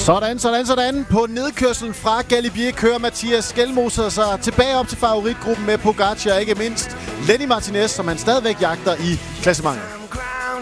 Sådan. På nedkørslen fra Galibier kører Mathias Skjelmose sig tilbage op til favoritgruppen med Pogacar, ikke mindst Lenny Martinez, som han stadigvæk jagter i klassementet.